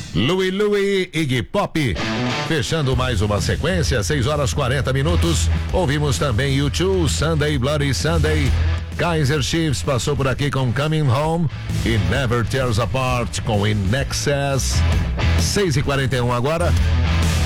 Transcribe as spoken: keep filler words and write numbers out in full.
Louie Louie, Iggy Pop. Fechando mais uma sequência, seis horas quarenta minutos. Ouvimos também U dois, Sunday Bloody Sunday. Kaiser Chiefs passou por aqui com Coming Home e Never Tears Apart com In Excess. seis e quarenta e um agora.